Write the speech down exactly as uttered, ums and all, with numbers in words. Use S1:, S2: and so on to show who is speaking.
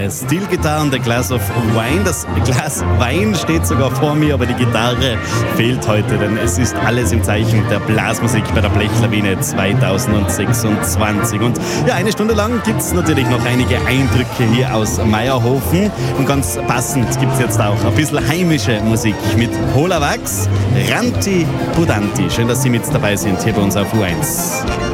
S1: Steel Guitar and a Glass of Wine. Das Glas Wein steht sogar vor mir, aber die Gitarre fehlt heute, denn es ist alles im Zeichen der Blasmusik bei der Blechlawine zweitausendsechsundzwanzig. Und ja, eine Stunde lang gibt es natürlich noch einige Eindrücke hier aus Meierhofen. Und ganz passend gibt es jetzt auch ein bisschen heimische Musik mit Holavax, Ranti Budanti. Schön, dass Sie mit dabei sind hier bei uns auf U eins.